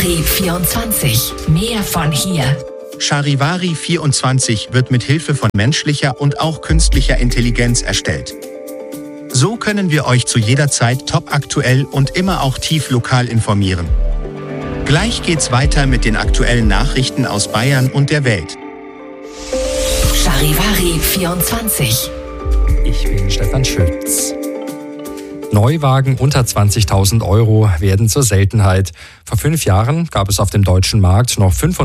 24. Mehr von hier. Charivari 24 wird mit Hilfe von menschlicher und auch künstlicher Intelligenz erstellt. So können wir euch zu jeder Zeit topaktuell und immer auch tief lokal informieren. Gleich geht's weiter mit den aktuellen Nachrichten aus Bayern und der Welt. Charivari 24. Ich bin Stefan Schütz. Neuwagen unter 20.000 € werden zur Seltenheit. Vor 5 Jahren gab es auf dem deutschen Markt noch